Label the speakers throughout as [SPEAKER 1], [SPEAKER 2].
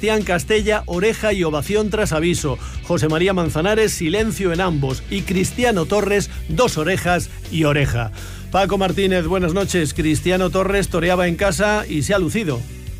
[SPEAKER 1] Sebastián Castella, oreja y ovación tras aviso. José María Manzanares, silencio en ambos. Y Cristiano Torres, 2 orejas y oreja. Paco Martínez, buenas noches. Cristiano Torres toreaba en casa y se ha lucido.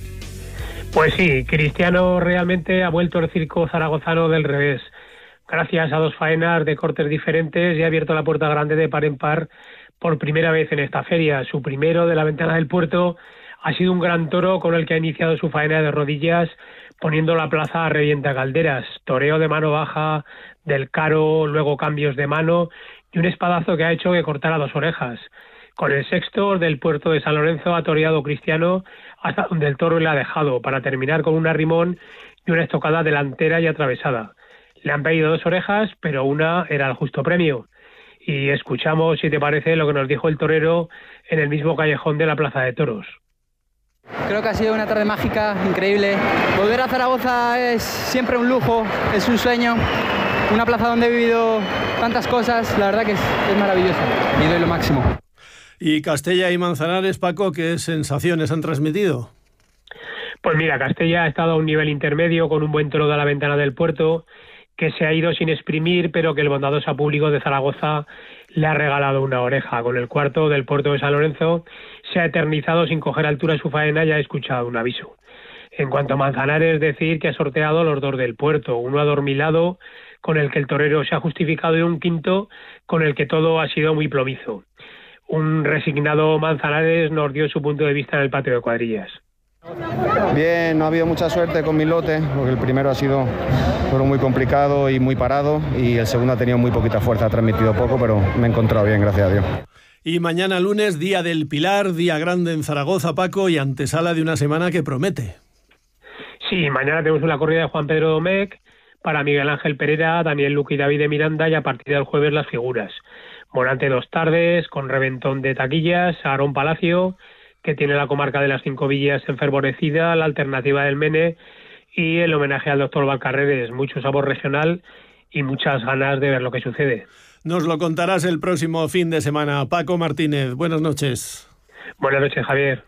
[SPEAKER 2] Pues sí, Cristiano realmente ha vuelto al circo zaragozano del revés. Gracias a 2 faenas de cortes diferentes y ha abierto la puerta grande de par en par por primera vez en esta feria. Su primero de la Ventana del Puerto ha sido un gran toro con el que ha iniciado su faena de rodillas, poniendo la plaza a revienta calderas. Toreo de mano baja, del caro, luego cambios de mano y un espadazo que ha hecho que cortara 2 orejas. Con el sexto del Puerto de San Lorenzo ha toreado Cristiano hasta donde el toro le ha dejado, para terminar con un arrimón y una estocada delantera y atravesada. Le han pedido 2 orejas, pero una era el justo premio. Y escuchamos, si te parece, lo que nos dijo el torero en el mismo callejón de la Plaza de Toros.
[SPEAKER 3] Creo que ha sido una tarde mágica, increíble. Volver a Zaragoza es siempre un lujo, es un sueño. Una plaza donde he vivido tantas cosas, la verdad que es maravillosa y doy lo máximo.
[SPEAKER 1] Y Castella y Manzanares, Paco, ¿qué sensaciones han transmitido?
[SPEAKER 2] Pues mira, Castella ha estado a un nivel intermedio con un buen toro de la Ventana del Puerto, que se ha ido sin exprimir, pero que el bondadoso público de Zaragoza le ha regalado una oreja. Con el cuarto del Puerto de San Lorenzo se ha eternizado sin coger altura en su faena y ha escuchado un aviso. En cuanto a Manzanares, decir que ha sorteado los 2 del Puerto, uno adormilado, con el que el torero se ha justificado, y un quinto con el que todo ha sido muy plomizo. Un resignado Manzanares nos dio su punto de vista en el patio de cuadrillas.
[SPEAKER 4] Bien, no ha habido mucha suerte con mi lote, porque el primero ha sido muy complicado y muy parado, y el segundo ha tenido muy poquita fuerza, ha transmitido poco, pero me he encontrado bien, gracias a Dios.
[SPEAKER 1] Y mañana lunes, Día del Pilar, día grande en Zaragoza, Paco, y antesala de una semana que promete.
[SPEAKER 2] Sí, mañana tenemos una corrida de Juan Pedro Domecq para Miguel Ángel Pereira, Daniel Luque y David de Miranda, y a partir del jueves las figuras. Morante 2 tardes, con reventón de taquillas, Aarón Palacio, que tiene la comarca de las 5 villas enfervorecida, la alternativa del Mene y el homenaje al doctor Valcarreres. Mucho sabor regional y muchas ganas de ver lo que sucede.
[SPEAKER 1] Nos lo contarás el próximo fin de semana. Paco Martínez, buenas noches.
[SPEAKER 2] Buenas noches, Javier.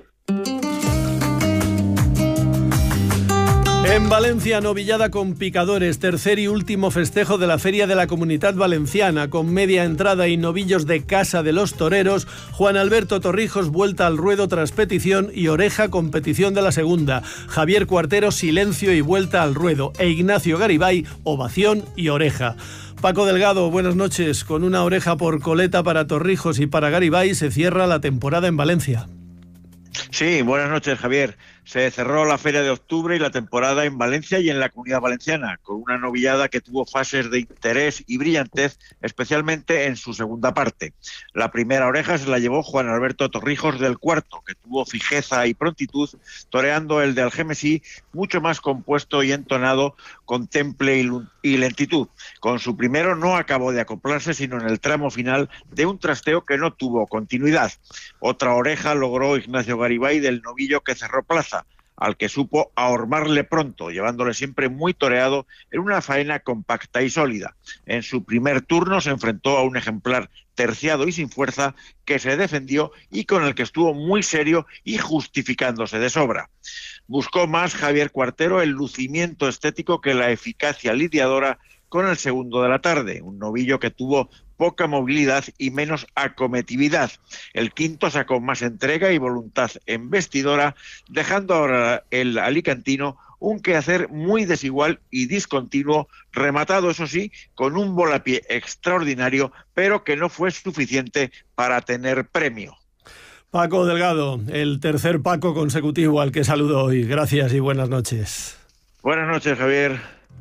[SPEAKER 1] En Valencia, novillada con picadores, tercer y último festejo de la Feria de la Comunidad Valenciana, con media entrada y novillos de Casa de los Toreros. Juan Alberto Torrijos, vuelta al ruedo tras petición, y Oreja, competición de la segunda. Javier Cuartero, silencio y vuelta al ruedo. E Ignacio Garibay, ovación y oreja. Paco Delgado, buenas noches. Con una oreja por coleta para Torrijos y para Garibay se cierra la temporada en Valencia.
[SPEAKER 5] Sí, buenas noches, Javier. Se cerró la feria de octubre y la temporada en Valencia y en la Comunidad Valenciana, con una novillada que tuvo fases de interés y brillantez, especialmente en su segunda parte. La primera oreja se la llevó Juan Alberto Torrijos del Cuarto, que tuvo fijeza y prontitud, toreando el de Algemesí, mucho más compuesto y entonado, con temple y lentitud. Con su primero no acabó de acoplarse, sino en el tramo final de un trasteo que no tuvo continuidad. Otra oreja logró Ignacio Garibay del novillo que cerró plaza, al que supo ahormarle pronto, llevándole siempre muy toreado en una faena compacta y sólida. En su primer turno se enfrentó a un ejemplar terciado y sin fuerza, que se defendió y con el que estuvo muy serio y justificándose de sobra. Buscó más Javier Cuartero el lucimiento estético que la eficacia lidiadora con el segundo de la tarde, un novillo que tuvo poca movilidad y menos acometividad. El quinto sacó más entrega y voluntad embestidora, dejando ahora el alicantino un quehacer muy desigual y discontinuo, rematado, eso sí, con un volapié extraordinario, pero que no fue suficiente para tener premio.
[SPEAKER 1] Paco Delgado, el tercer Paco consecutivo al que saludo hoy. Gracias y buenas noches.
[SPEAKER 5] Buenas noches, Javier.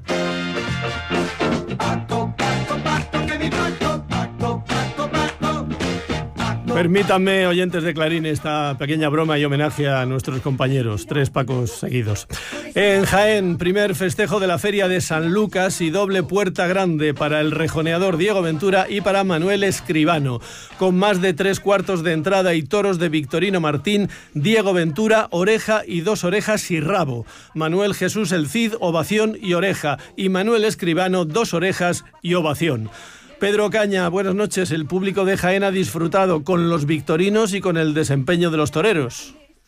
[SPEAKER 1] Permítanme, oyentes de Clarín, esta pequeña broma y homenaje a nuestros compañeros, 3 Pacos seguidos. En Jaén, primer festejo de la Feria de San Lucas y doble puerta grande para el rejoneador Diego Ventura y para Manuel Escribano. Con más de 3/4 de entrada y toros de Victorino Martín, Diego Ventura, oreja y 2 orejas y rabo. Manuel Jesús el Cid, ovación y oreja. Y Manuel Escribano, 2 orejas y ovación. Pedro Caña, buenas noches. El público de Jaén ha disfrutado con los victorinos y con el desempeño de los toreros.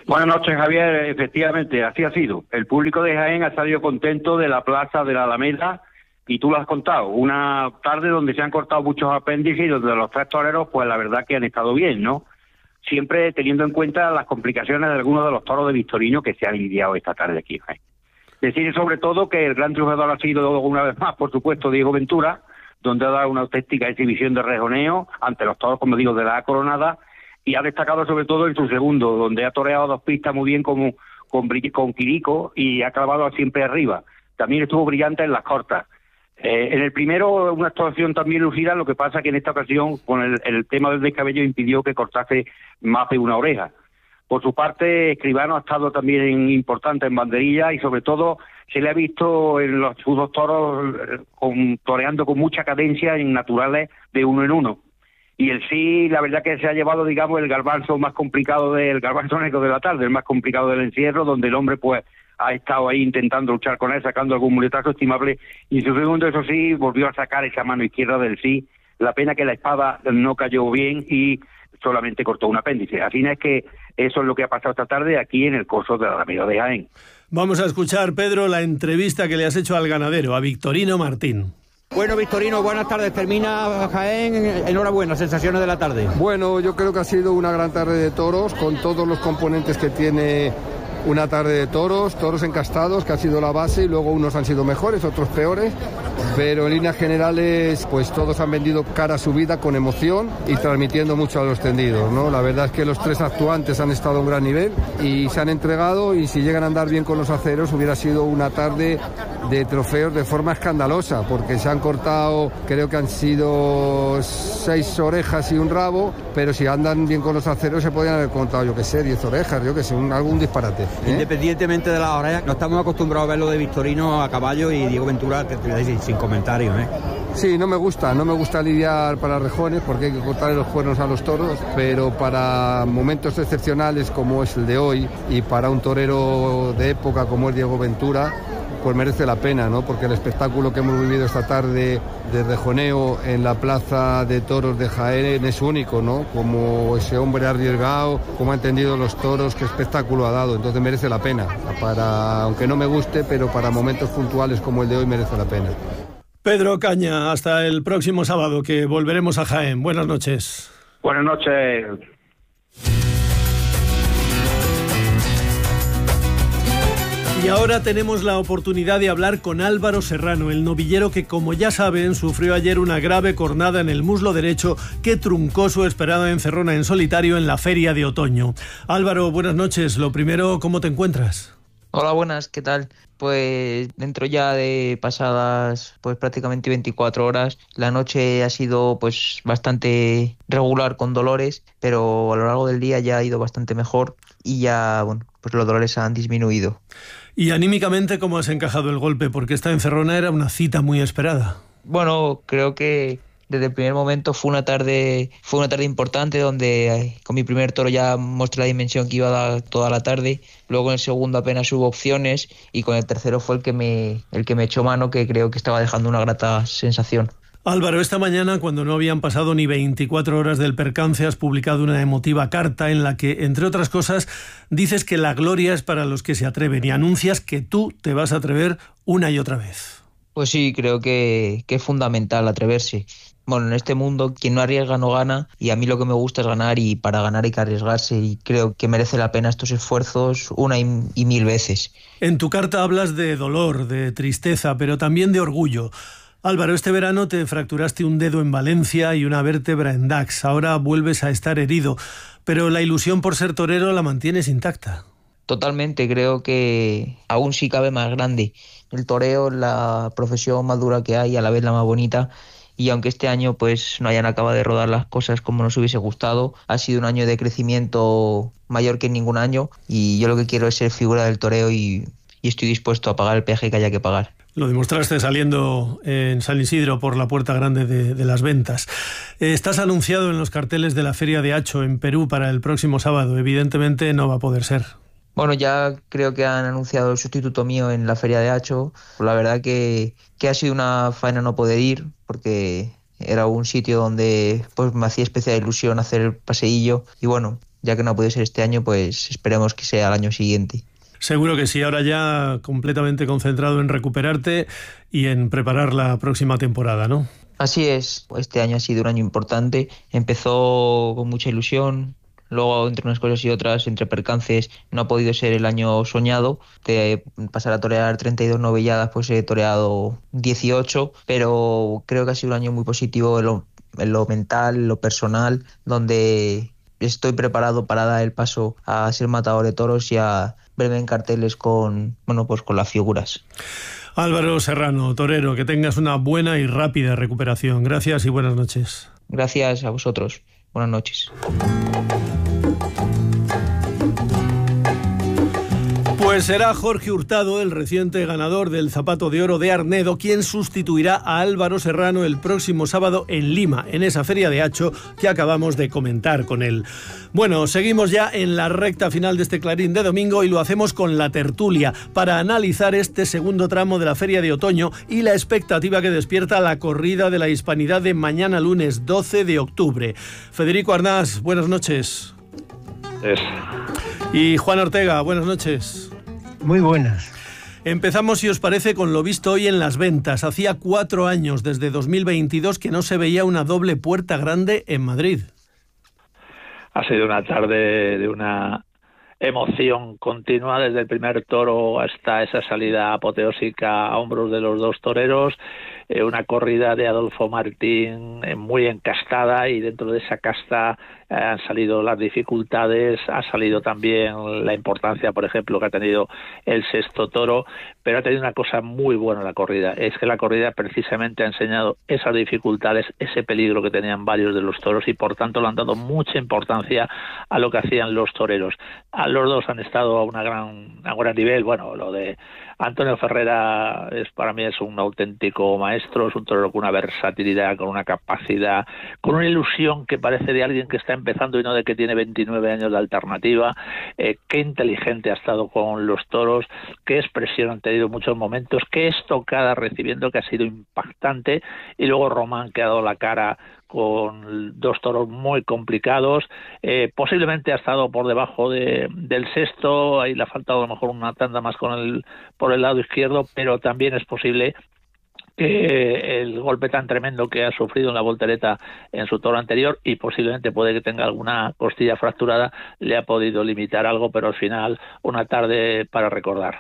[SPEAKER 6] Buenas noches, Javier. Efectivamente, así ha sido. El público de Jaén ha salido contento de la plaza de la Alameda y tú lo has contado. Una tarde donde se han cortado muchos apéndices y donde los 3 toreros, pues la verdad que han estado bien, ¿no? Siempre teniendo en cuenta las complicaciones de algunos de los toros de Victorino que se han lidiado esta tarde aquí en Jaén. Decir sobre todo que el gran triunfador ha sido una vez más, por supuesto, Diego Ventura, donde ha dado una auténtica exhibición de rejoneo ante los toros, como digo, de la coronada, y ha destacado sobre todo en su segundo, donde ha toreado 2 pistas muy bien como con Quirico y ha clavado siempre arriba. También estuvo brillante en las cortas. En el primero, una actuación también lucida, lo que pasa que en esta ocasión, con el tema del descabello, impidió que cortase más de una oreja. Por su parte, Escribano ha estado también importante en banderilla y sobre todo se le ha visto en sus 2 toros toreando con mucha cadencia en naturales de 1 en 1. Y el sí, la verdad que se ha llevado, digamos, el garbanzo más complicado del garbanzo negro de la tarde, el más complicado del encierro, donde el hombre pues ha estado ahí intentando luchar con él, sacando algún muletazo estimable, y en su segundo, eso sí, volvió a sacar esa mano izquierda del sí. La pena que la espada no cayó bien y solamente cortó un apéndice. Así es que eso es lo que ha pasado esta tarde aquí en el coso de la Alameda de Jaén.
[SPEAKER 1] Vamos a escuchar, Pedro, la entrevista que le has hecho al ganadero, a Victorino Martín.
[SPEAKER 7] Bueno, Victorino, buenas tardes. Termina Jaén, enhorabuena, sensaciones de la tarde.
[SPEAKER 8] Bueno, yo creo que ha sido una gran tarde de toros, con todos los componentes que tiene una tarde de toros encastados, que ha sido la base, y luego unos han sido mejores, otros peores, pero en líneas generales, pues todos han vendido cara a su vida con emoción y transmitiendo mucho a los tendidos, ¿no? La verdad es que los 3 actuantes han estado a un gran nivel y se han entregado, y si llegan a andar bien con los aceros, hubiera sido una tarde de trofeos de forma escandalosa, porque se han cortado, creo que han sido 6 orejas y un rabo, pero si andan bien con los aceros se podrían haber contado, yo qué sé, 10 orejas, yo qué sé, algún disparate.
[SPEAKER 7] Independientemente de las orejas, no estamos acostumbrados a ver lo de Victorino a caballo y Diego Ventura, te voy a decir, sin comentarios, ¿eh?
[SPEAKER 8] Sí, no me gusta lidiar para rejones, porque hay que cortarle los cuernos a los toros, pero para momentos excepcionales como es el de hoy, y para un torero de época como es Diego Ventura, pues merece la pena, ¿no? Porque el espectáculo que hemos vivido esta tarde de rejoneo en la plaza de toros de Jaén es único, ¿no? Como ese hombre arriesgado, como ha entendido los toros, qué espectáculo ha dado. Entonces merece la pena, aunque no me guste, pero para momentos puntuales como el de hoy merece la pena.
[SPEAKER 1] Pedro Caña, hasta el próximo sábado, que volveremos a Jaén. Buenas noches.
[SPEAKER 6] Buenas noches.
[SPEAKER 1] Y ahora tenemos la oportunidad de hablar con Álvaro Serrano, el novillero que, como ya saben, sufrió ayer una grave cornada en el muslo derecho que truncó su esperada encerrona en solitario en la Feria de Otoño. Álvaro, buenas noches. Lo primero, ¿cómo te encuentras?
[SPEAKER 9] Hola, buenas, ¿qué tal? Pues dentro ya de pasadas pues prácticamente 24 horas, la noche ha sido pues bastante regular con dolores, pero a lo largo del día ya ha ido bastante mejor y ya, bueno, pues los dolores han disminuido.
[SPEAKER 1] Y anímicamente, ¿cómo has encajado el golpe? Porque esta encerrona era una cita muy esperada.
[SPEAKER 9] Bueno, creo que desde el primer momento fue una tarde importante donde con mi primer toro ya mostré la dimensión que iba a dar toda la tarde. Luego en el segundo apenas hubo opciones y con el tercero fue el que me echó mano, que creo que estaba dejando una grata sensación.
[SPEAKER 1] Álvaro, esta mañana, cuando no habían pasado ni 24 horas del percance, has publicado una emotiva carta en la que, entre otras cosas, dices que la gloria es para los que se atreven y anuncias que tú te vas a atrever una y otra vez.
[SPEAKER 9] Pues sí, creo que es fundamental atreverse. Bueno, en este mundo quien no arriesga no gana, y a mí lo que me gusta es ganar, y para ganar hay que arriesgarse, y creo que merece la pena estos esfuerzos una y 1000 veces.
[SPEAKER 1] En tu carta hablas de dolor, de tristeza, pero también de orgullo. Álvaro, este verano te fracturaste un dedo en Valencia y una vértebra en Dax. Ahora vuelves a estar herido, pero la ilusión por ser torero la mantienes intacta.
[SPEAKER 9] Totalmente, creo que aún sí cabe más grande. El toreo, la profesión más dura que hay, a la vez la más bonita, y aunque este año pues no hayan acabado de rodar las cosas como nos hubiese gustado, ha sido un año de crecimiento mayor que en ningún año, y yo lo que quiero es ser figura del toreo y estoy dispuesto a pagar el peaje que haya que pagar.
[SPEAKER 1] Lo demostraste saliendo en San Isidro por la puerta grande de las ventas. Estás anunciado en los carteles de la Feria de Hacho en Perú para el próximo sábado. Evidentemente no va a poder ser.
[SPEAKER 9] Bueno, ya creo que han anunciado el sustituto mío en la Feria de Hacho. La verdad que ha sido una faena no poder ir, porque era un sitio donde pues me hacía especial ilusión hacer el paseillo. Y bueno, ya que no ha podido ser este año, pues esperemos que sea el año siguiente.
[SPEAKER 1] Seguro que sí, ahora ya completamente concentrado en recuperarte y en preparar la próxima temporada, ¿no?
[SPEAKER 9] Así es, este año ha sido un año importante, empezó con mucha ilusión, luego entre unas cosas y otras, entre percances, no ha podido ser el año soñado, de pasar a torear 32 novilladas, pues he toreado 18, pero creo que ha sido un año muy positivo en lo mental, en lo personal, donde estoy preparado para dar el paso a ser matador de toros y a verme en carteles con las figuras.
[SPEAKER 1] Álvaro Serrano, torero, que tengas una buena y rápida recuperación. Gracias y buenas noches.
[SPEAKER 9] Gracias a vosotros. Buenas noches.
[SPEAKER 1] Pues será Jorge Hurtado, el reciente ganador del Zapato de Oro de Arnedo, quien sustituirá a Álvaro Serrano el próximo sábado en Lima, en esa feria de Hacho que acabamos de comentar con él. Bueno, seguimos ya en la recta final de este Clarín de domingo y lo hacemos con la tertulia para analizar este segundo tramo de la feria de otoño y la expectativa que despierta la corrida de la Hispanidad de mañana lunes 12 de octubre. Federico Arnás, buenas noches. Y Juan Ortega, buenas noches.
[SPEAKER 10] Muy buenas.
[SPEAKER 1] Empezamos, si os parece, con lo visto hoy en las ventas. Hacía 4 años, desde 2022, que no se veía una doble puerta grande en Madrid.
[SPEAKER 11] Ha sido una tarde de una emoción continua, desde el primer toro hasta esa salida apoteósica a hombros de los dos toreros. Una corrida de Adolfo Martín muy encastada, y dentro de esa casta han salido las dificultades, ha salido también la importancia, por ejemplo, que ha tenido el sexto toro, pero ha tenido una cosa muy buena la corrida, es que la corrida precisamente ha enseñado esas dificultades, ese peligro que tenían varios de los toros, y por tanto le han dado mucha importancia a lo que hacían los toreros. Los dos han estado a un gran nivel. Bueno, lo de Antonio Ferrera para mí es un auténtico maestro, es un torero con una versatilidad, con una capacidad, con una ilusión que parece de alguien que está empezando y no de que tiene 29 años de alternativa. Qué inteligente ha estado con los toros, qué expresión han tenido muchos momentos, qué estocada recibiendo, que ha sido impactante, y luego Román, que ha dado la cara con dos toros muy complicados. Posiblemente ha estado por debajo del sexto, ahí le ha faltado a lo mejor una tanda más por el lado izquierdo, pero también es posible que el golpe tan tremendo que ha sufrido en la voltereta en su toro anterior, y posiblemente puede que tenga alguna costilla fracturada, le ha podido limitar algo, pero al final una tarde para recordar.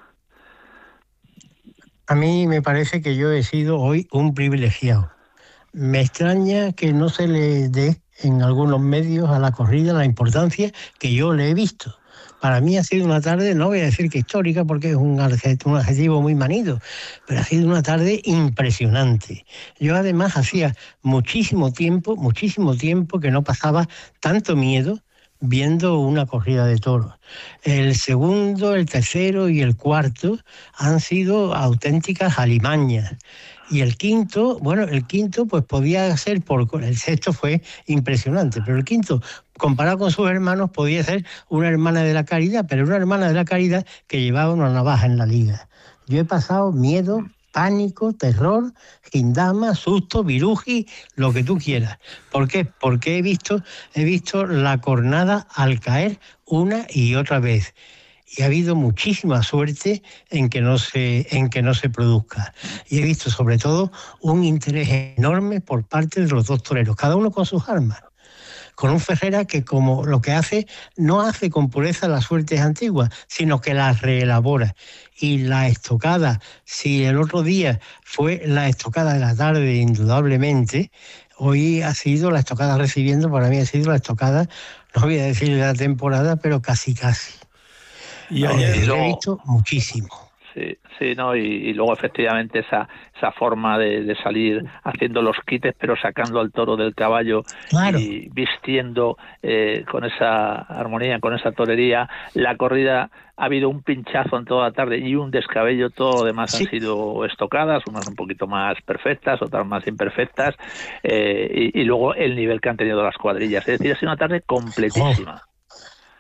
[SPEAKER 10] A mí me parece que yo he sido hoy un privilegiado. Me extraña que no se le dé en algunos medios a la corrida la importancia que yo le he visto. Para mí ha sido una tarde, no voy a decir que histórica porque es un adjetivo muy manido, pero ha sido una tarde impresionante. Yo además hacía muchísimo tiempo que no pasaba tanto miedo viendo una corrida de toros. El segundo, el tercero y el cuarto han sido auténticas alimañas. Y el quinto pues podía ser, el sexto fue impresionante, pero el quinto, comparado con sus hermanos, podía ser una hermana de la caridad, pero una hermana de la caridad que llevaba una navaja en la liga. Yo he pasado miedo, pánico, terror, gindama, susto, viruji, lo que tú quieras. ¿Por qué? Porque he visto la cornada al caer una y otra vez. Y ha habido muchísima suerte en que no se produzca. Y he visto sobre todo un interés enorme por parte de los dos toreros, cada uno con sus armas. Con un Ferrera que, como lo que hace, no hace con pureza las suertes antiguas, sino que las reelabora. Y la estocada, si el otro día fue la estocada de la tarde, indudablemente, hoy ha sido la estocada recibiendo, para mí ha sido la estocada, no voy a decir de la temporada, pero casi. Y ayer lo he visto muchísimo.
[SPEAKER 11] Sí, no, y luego efectivamente esa forma de salir haciendo los quites, pero sacando al toro del caballo, claro, y vistiendo con esa armonía, con esa torería. La corrida ha habido un pinchazo en toda la tarde y un descabello, todo lo demás han sido estocadas, unas un poquito más perfectas, otras más imperfectas, y luego el nivel que han tenido las cuadrillas. Es decir, ha sido una tarde completísima.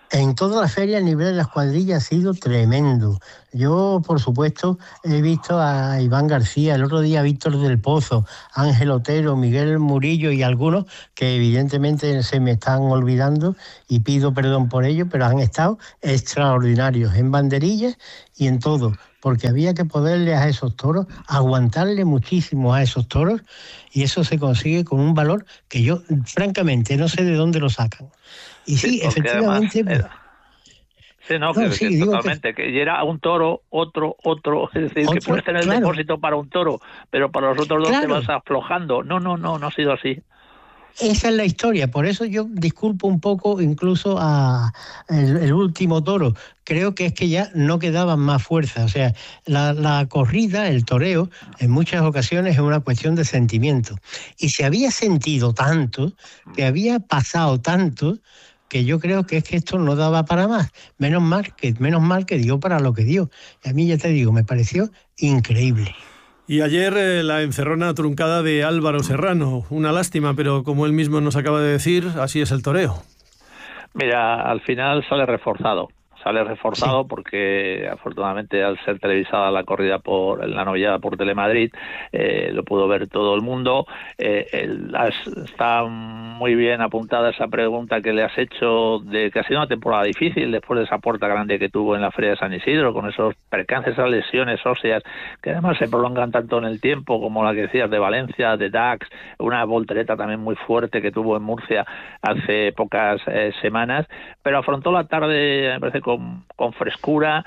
[SPEAKER 10] En toda la feria el nivel de las cuadrillas ha sido tremendo. Yo, por supuesto, he visto a Iván García, el otro día a Víctor del Pozo, Ángel Otero, Miguel Murillo y algunos que evidentemente se me están olvidando y pido perdón por ello, pero han estado extraordinarios en banderillas y en todo, porque había que poderle a esos toros, aguantarle muchísimo a esos toros, y eso se consigue con un valor que yo, francamente, no sé de dónde lo sacan. Y sí, efectivamente...
[SPEAKER 11] Además, sí, no, que totalmente, que era un toro, otro, es decir, que puedes tener el depósito para un toro, pero para los otros dos te vas aflojando. No ha sido así.
[SPEAKER 10] Esa es la historia, por eso yo disculpo un poco incluso a el último toro. Creo que es que ya no quedaban más fuerza. O sea, la corrida, el toreo, en muchas ocasiones es una cuestión de sentimiento. Y se había sentido tanto, que había pasado tanto, que yo creo que es que esto no daba para más. Menos mal que dio para lo que dio. Y a mí, ya te digo, me pareció increíble.
[SPEAKER 1] Y ayer la encerrona truncada de Álvaro Serrano. Una lástima, pero como él mismo nos acaba de decir, así es el toreo.
[SPEAKER 11] Mira, al final sale reforzado porque afortunadamente al ser televisada la corrida la novillada por Telemadrid, lo pudo ver todo el mundo. Está muy bien apuntada esa pregunta que le has hecho de que ha sido una temporada difícil después de esa puerta grande que tuvo en la Feria de San Isidro, con esos percances, esas lesiones óseas que además se prolongan tanto en el tiempo, como la que decías de Valencia, de Dax, una voltereta también muy fuerte que tuvo en Murcia hace pocas semanas, pero afrontó la tarde, me parece, con frescura,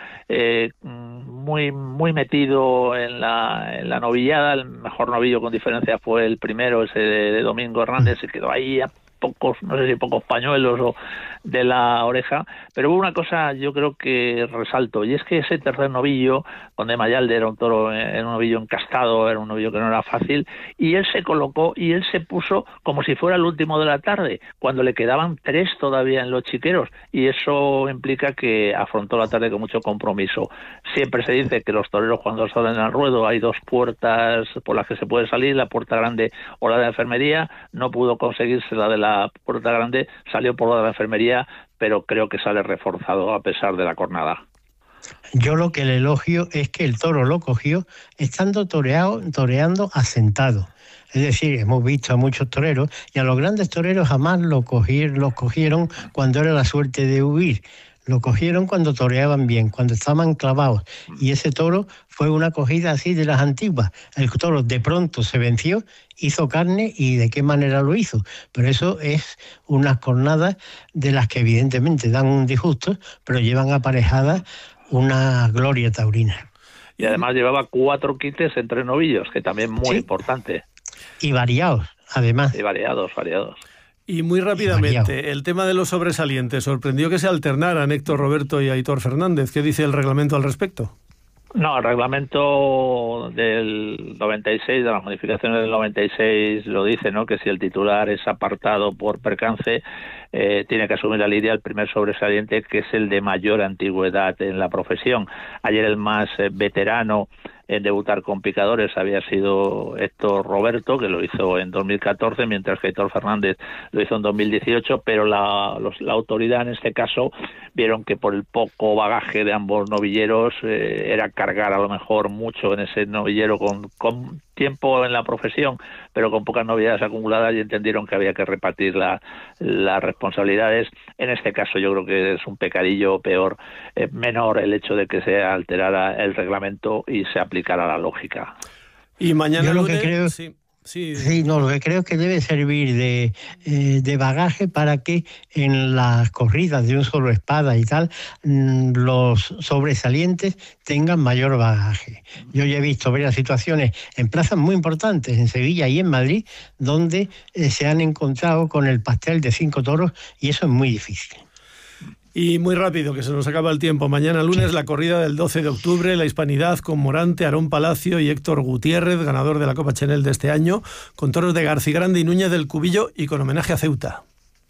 [SPEAKER 11] muy metido en la novillada. El mejor novillo con diferencia fue el primero, ese de Domingo Hernández, se quedó ahí a pocos pañuelos o de la oreja, pero hubo una cosa yo creo que resalto, y es que ese tercer novillo, donde Mayalde era un toro, era un novillo encastado, era un novillo que no era fácil, y él se colocó y él se puso como si fuera el último de la tarde, cuando le quedaban 3 todavía en los chiqueros, y eso implica que afrontó la tarde con mucho compromiso. Siempre se dice que los toreros, cuando salen al ruedo, hay 2 puertas por las que se puede salir, la puerta grande o la de la enfermería. No pudo conseguirse la de la puerta grande, salió por la de la enfermería, pero creo que sale reforzado a pesar de la cornada.
[SPEAKER 10] Yo lo que le elogio es que el toro lo cogió estando toreando asentado. Es decir, hemos visto a muchos toreros, y a los grandes toreros jamás los cogieron cuando era la suerte de huir. Lo cogieron cuando toreaban bien, cuando estaban clavados. Y ese toro fue una cogida así de las antiguas. El toro de pronto se venció, hizo carne, y de qué manera lo hizo. Pero eso es unas cornadas de las que evidentemente dan un disgusto, pero llevan aparejadas una gloria taurina.
[SPEAKER 11] Y además llevaba 4 quites entre novillos, que también muy importante.
[SPEAKER 10] Y variados, además.
[SPEAKER 11] Y variados.
[SPEAKER 1] Y muy rápidamente, el tema de los sobresalientes. Sorprendió que se alternaran Héctor Roberto y Aitor Fernández. ¿Qué dice el reglamento al respecto?
[SPEAKER 11] No, el reglamento del 96, de las modificaciones del 96, lo dice, ¿no? Que si el titular es apartado por percance, tiene que asumir la lidia el primer sobresaliente, que es el de mayor antigüedad en la profesión. Ayer el más veterano en debutar con picadores había sido Héctor Roberto, que lo hizo en 2014, mientras que Aitor Fernández lo hizo en 2018, pero la autoridad en este caso vieron que por el poco bagaje de ambos novilleros era cargar a lo mejor mucho en ese novillero con tiempo en la profesión, pero con pocas novedades acumuladas, y entendieron que había que repartir las responsabilidades. En este caso yo creo que es un pecadillo menor el hecho de que se alterara el reglamento y se aplicara la lógica.
[SPEAKER 1] Y mañana
[SPEAKER 10] lo que creo... lo que creo es que debe servir de bagaje para que en las corridas de un solo espada y tal, los sobresalientes tengan mayor bagaje. Yo ya he visto varias situaciones en plazas muy importantes, en Sevilla y en Madrid, donde se han encontrado con el pastel de 5 toros, y eso es muy difícil.
[SPEAKER 1] Y muy rápido, que se nos acaba el tiempo. Mañana lunes la corrida del 12 de octubre, la Hispanidad con Morante, Aarón Palacio y Héctor Gutiérrez, ganador de la Copa Chenel de este año, con toros de Garcigrande y Núñez del Cubillo y con homenaje a Ceuta.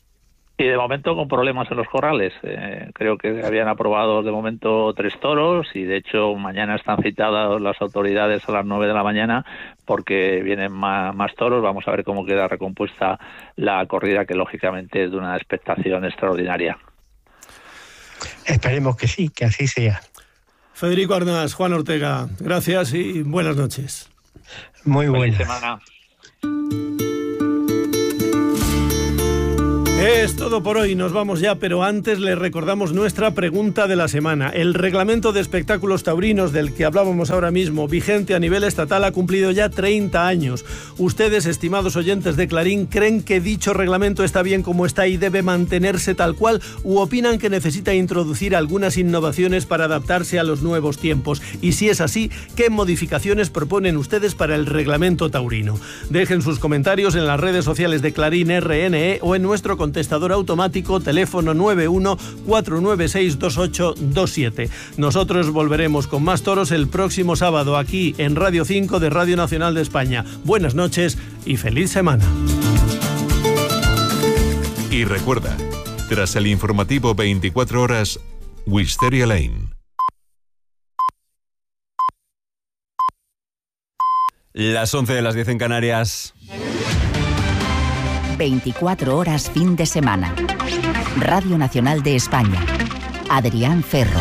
[SPEAKER 11] Y de momento con problemas en los corrales. Creo que habían aprobado de momento 3 toros, y de hecho mañana están citadas las autoridades a las 9 de la mañana porque vienen más toros. Vamos a ver cómo queda recompuesta la corrida, que lógicamente es de una expectación extraordinaria.
[SPEAKER 10] Esperemos que sí, que así sea.
[SPEAKER 1] Federico Arnaz, Juan Ortega, gracias y buenas noches.
[SPEAKER 10] Muy buenas.
[SPEAKER 11] Feliz semana.
[SPEAKER 1] Es todo por hoy, nos vamos ya, pero antes les recordamos nuestra pregunta de la semana. El reglamento de espectáculos taurinos del que hablábamos ahora mismo, vigente a nivel estatal, ha cumplido ya 30 años. Ustedes, estimados oyentes de Clarín, ¿creen que dicho reglamento está bien como está y debe mantenerse tal cual? ¿U opinan que necesita introducir algunas innovaciones para adaptarse a los nuevos tiempos? Y si es así, ¿qué modificaciones proponen ustedes para el reglamento taurino? Dejen sus comentarios en las redes sociales de Clarín RNE o en nuestro contestador automático, teléfono 91-496-2827. Nosotros volveremos con más toros el próximo sábado aquí en Radio 5 de Radio Nacional de España. Buenas noches y feliz semana.
[SPEAKER 12] Y recuerda, tras el informativo 24 horas, Wisteria Lane.
[SPEAKER 13] Las 11 de las 10 en Canarias.
[SPEAKER 14] 24 horas fin de semana. Radio Nacional de España. Adrián Ferro.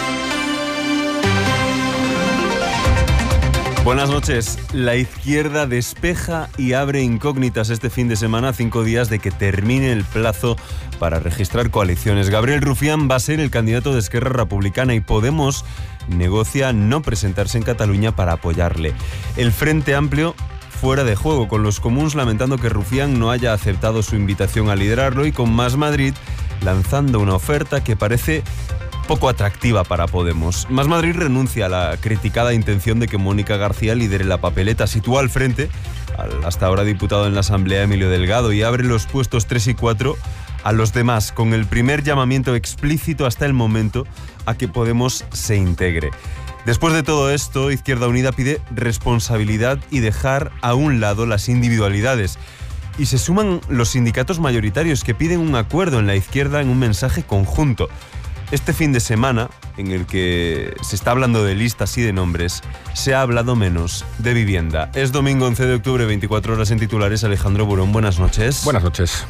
[SPEAKER 13] Buenas noches. La izquierda despeja y abre incógnitas este fin de semana, 5 días de que termine el plazo para registrar coaliciones. Gabriel Rufián va a ser el candidato de Esquerra Republicana y Podemos negocia no presentarse en Cataluña para apoyarle. El Frente Amplio fuera de juego, con los comuns lamentando que Rufián no haya aceptado su invitación a liderarlo y con Más Madrid lanzando una oferta que parece poco atractiva para Podemos. Más Madrid renuncia a la criticada intención de que Mónica García lidere la papeleta, sitúa al frente al hasta ahora diputado en la Asamblea Emilio Delgado y abre los puestos 3 y 4 a los demás, con el primer llamamiento explícito hasta el momento a que Podemos se integre. Después de todo esto, Izquierda Unida pide responsabilidad y dejar a un lado las individualidades. Y se suman los sindicatos mayoritarios que piden un acuerdo en la izquierda en un mensaje conjunto. Este fin de semana, en el que se está hablando de listas y de nombres, se ha hablado menos de vivienda. Es domingo 11 de octubre, 24 horas en titulares. Alejandro Burón, buenas noches.
[SPEAKER 15] Buenas noches.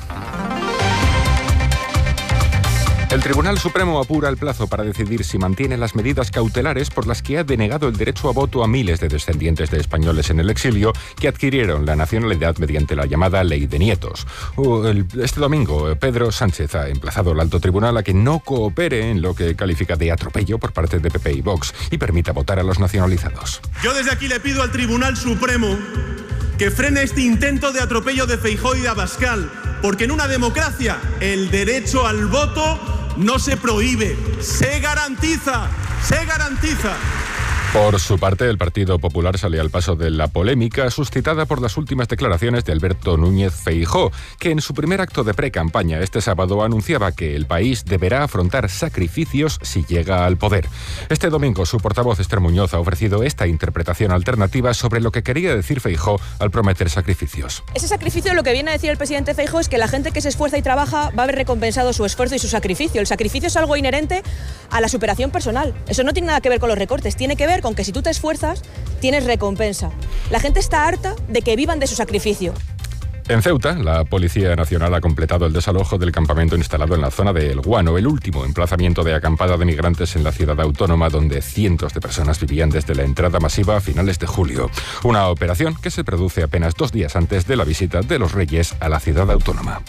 [SPEAKER 15] El Tribunal Supremo apura el plazo para decidir si mantiene las medidas cautelares por las que ha denegado el derecho a voto a miles de descendientes de españoles en el exilio que adquirieron la nacionalidad mediante la llamada Ley de Nietos. Este domingo, Pedro Sánchez ha emplazado al alto tribunal a que no coopere en lo que califica de atropello por parte de PP y Vox y permita votar a los nacionalizados.
[SPEAKER 16] Yo desde aquí le pido al Tribunal Supremo que frene este intento de atropello de Feijóo y de Abascal, porque en una democracia el derecho al voto no se prohíbe, se garantiza, se garantiza.
[SPEAKER 15] Por su parte, el Partido Popular sale al paso de la polémica suscitada por las últimas declaraciones de Alberto Núñez Feijóo, que en su primer acto de pre-campaña este sábado anunciaba que el país deberá afrontar sacrificios si llega al poder. Este domingo, su portavoz Esther Muñoz ha ofrecido esta interpretación alternativa sobre lo que quería decir Feijóo al prometer sacrificios.
[SPEAKER 17] Ese sacrificio, lo que viene a decir el presidente Feijóo es que la gente que se esfuerza y trabaja va a ver recompensado su esfuerzo y su sacrificio. El sacrificio es algo inherente a la superación personal. Eso no tiene nada que ver con los recortes, tiene que ver con que si tú te esfuerzas, tienes recompensa. La gente está harta de que vivan de su sacrificio.
[SPEAKER 15] En Ceuta, la Policía Nacional ha completado el desalojo del campamento instalado en la zona de El Guano, el último emplazamiento de acampada de migrantes en la ciudad autónoma, donde cientos de personas vivían desde la entrada masiva a finales de julio. Una operación que se produce apenas 2 días antes de la visita de los Reyes a la ciudad autónoma.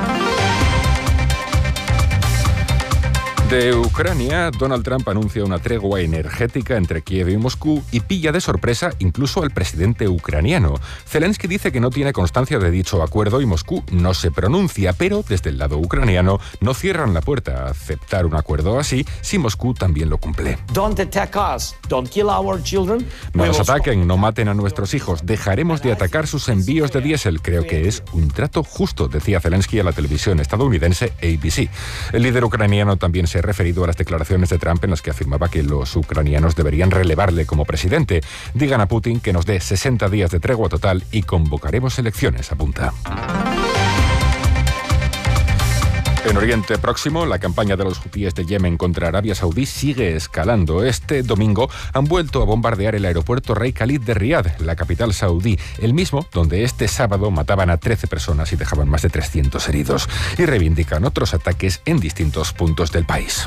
[SPEAKER 15] De Ucrania, Donald Trump anuncia una tregua energética entre Kiev y Moscú y pilla de sorpresa incluso al presidente ucraniano. Zelensky dice que no tiene constancia de dicho acuerdo y Moscú no se pronuncia, pero desde el lado ucraniano no cierran la puerta a aceptar un acuerdo así si Moscú también lo cumple.
[SPEAKER 18] Don't attack us, don't kill our children.
[SPEAKER 15] No nos ataquen, no maten a nuestros hijos, dejaremos de atacar sus envíos de diésel. Creo que es un trato justo, decía Zelensky a la televisión estadounidense ABC. El líder ucraniano también se ha referido a las declaraciones de Trump en las que afirmaba que los ucranianos deberían relevarle como presidente. Digan a Putin que nos dé 60 días de tregua total y convocaremos elecciones, apunta. En Oriente Próximo, la campaña de los hutíes de Yemen contra Arabia Saudí sigue escalando. Este domingo han vuelto a bombardear el aeropuerto Rey Khalid de Riad, la capital saudí, el mismo donde este sábado mataban a 13 personas y dejaban más de 300 heridos. Y reivindican otros ataques en distintos puntos del país.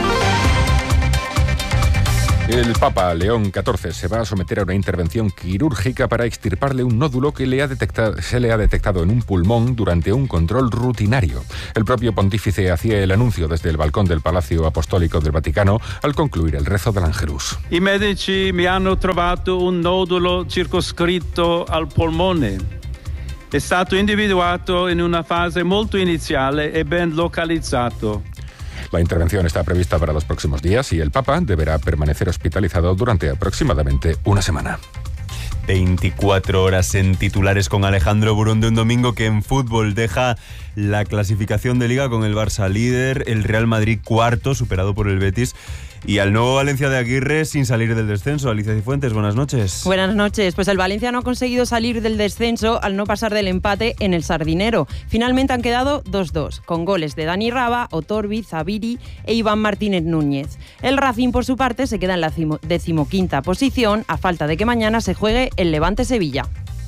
[SPEAKER 15] El Papa León XIV se va a someter a una intervención quirúrgica para extirparle un nódulo que se le ha detectado en un pulmón durante un control rutinario. El propio pontífice hacía el anuncio desde el balcón del Palacio Apostólico del Vaticano al concluir el rezo del Angelus.
[SPEAKER 19] I medici mi hanno trovato un nodulo circoscritto al polmone. È stato individuato in una fase molto iniziale e ben localizzato.
[SPEAKER 15] La intervención está prevista para los próximos días y el Papa deberá permanecer hospitalizado durante aproximadamente una semana.
[SPEAKER 13] 24 horas en titulares con Alejandro Burón de un domingo que en fútbol deja la clasificación de Liga con el Barça líder, el Real Madrid cuarto, superado por el Betis, y al nuevo Valencia de Aguirre sin salir del descenso. Alicia Cifuentes, buenas noches.
[SPEAKER 20] Buenas noches. Pues el Valencia no ha conseguido salir del descenso al no pasar del empate en el Sardinero. Finalmente han quedado 2-2, con goles de Dani Raba, Otorbi, Zabiri e Iván Martínez Núñez. El Racing, por su parte, se queda en la 15ª posición, a falta de que mañana se juegue el Levante-Sevilla.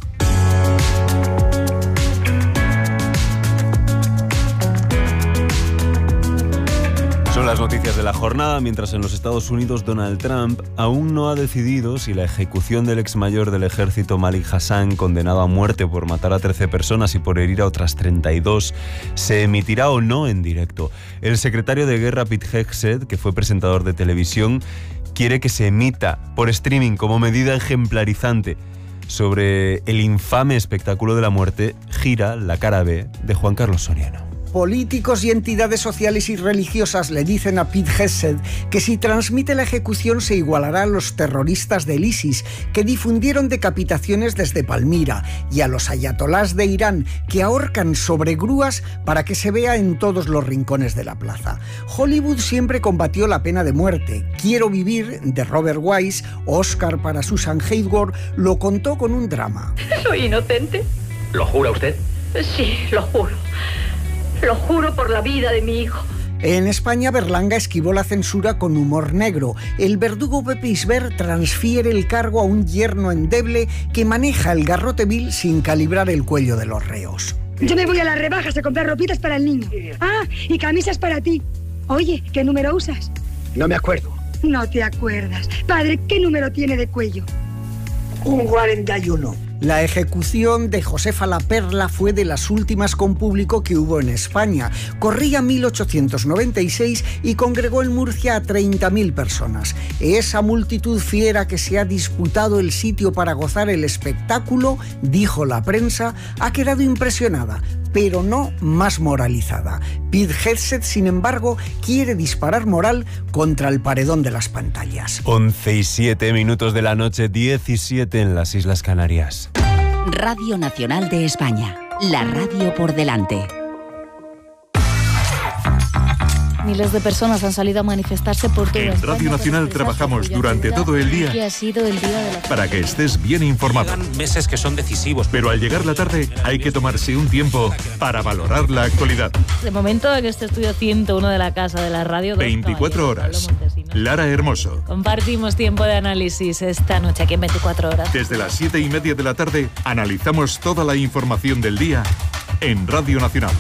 [SPEAKER 13] Son las noticias de la jornada, mientras en los Estados Unidos Donald Trump aún no ha decidido si la ejecución del ex mayor del ejército Malik Hassan, condenado a muerte por matar a 13 personas y por herir a otras 32, se emitirá o no en directo. El secretario de Guerra Pete Hegseth, que fue presentador de televisión, quiere que se emita por streaming como medida ejemplarizante sobre el infame espectáculo de la muerte. Gira la cara B de Juan Carlos Soriano.
[SPEAKER 21] Políticos y entidades sociales y religiosas le dicen a Pete Hegseth que si transmite la ejecución se igualará a los terroristas del ISIS que difundieron decapitaciones desde Palmira y a los ayatolás de Irán que ahorcan sobre grúas para que se vea en todos los rincones de la plaza. Hollywood siempre combatió la pena de muerte. Quiero vivir, de Robert Wise, Oscar para Susan Hayward, lo contó con un drama.
[SPEAKER 22] ¿Soy inocente?
[SPEAKER 23] ¿Lo jura usted?
[SPEAKER 22] Sí, lo juro. Lo juro por la vida de mi hijo.
[SPEAKER 21] En España, Berlanga esquivó la censura con humor negro. El verdugo Pepe Isbert transfiere el cargo a un yerno endeble que maneja el garrote vil sin calibrar el cuello de los reos.
[SPEAKER 22] Yo me voy a las rebajas a comprar ropitas para el niño. Ah, y camisas para ti. Oye, ¿qué número usas?
[SPEAKER 23] No me acuerdo.
[SPEAKER 22] No te acuerdas. Padre, ¿qué número tiene de cuello?
[SPEAKER 23] Un 41.
[SPEAKER 21] La ejecución de Josefa la Perla fue de las últimas con público que hubo en España. Corría 1896 y congregó en Murcia a 30.000 personas. Esa multitud fiera que se ha disputado el sitio para gozar el espectáculo, dijo la prensa, ha quedado impresionada, pero no más moralizada. Pete Hegseth, sin embargo, quiere disparar moral contra el paredón de las pantallas.
[SPEAKER 13] 11:07 de la noche, 17 en las Islas Canarias.
[SPEAKER 14] Radio Nacional de España, la radio por delante.
[SPEAKER 24] Miles de personas han salido a manifestarse por toda España.
[SPEAKER 12] En Radio Nacional trabajamos durante todo el día
[SPEAKER 24] que ha sido el día de la...
[SPEAKER 12] para que estés bien informado.
[SPEAKER 25] Llegan meses que son decisivos.
[SPEAKER 12] Pero al llegar la tarde hay que tomarse un tiempo para valorar la actualidad.
[SPEAKER 24] De momento en este estudio 101 de la Casa de la Radio.
[SPEAKER 12] 24 horas. Lara Hermoso.
[SPEAKER 24] Compartimos tiempo de análisis esta noche aquí en 24 horas.
[SPEAKER 12] Desde las 7:30 de la tarde analizamos toda la información del día en Radio Nacional.